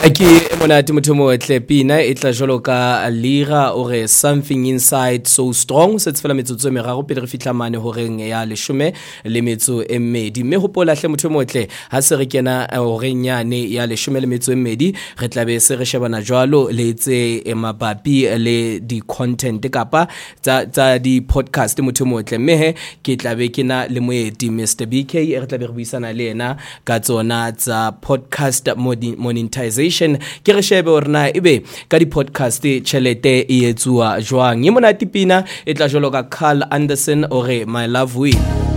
Ke monate motho mo tle pina e tla jolo ka lira ore something inside so strong se tsfela metsotso e meraro pele re fitla mane horeng ya 10 le metso e mmedi mme hopola hle motho mo tle ha se re kena horeng yane ya 10 le metso e mmedi re tla be se re shebana jwalo le tse mabapi le di content kapa tsa di podcast motho mo tle mme he ke tla be ke na le moeti Mr BK re tla be re buisana le yena ka tsona tsa podcast monetization ke re shebe hore na ebe ka di podcast chelete e etsuwa jwang ye monate pina e tla jolo ka Carl Anderson ore my love will